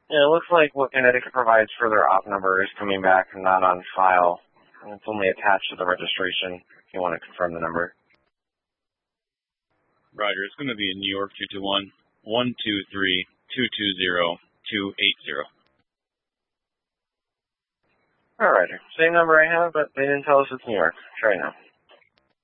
Yeah, it looks like what Connecticut provides for their op number is coming back and not on file. And it's only attached to the registration if you want to confirm the number. Roger, it's going to be in New York 221-123-220-280. All right, same number I have, but they didn't tell us it's New York. Try now.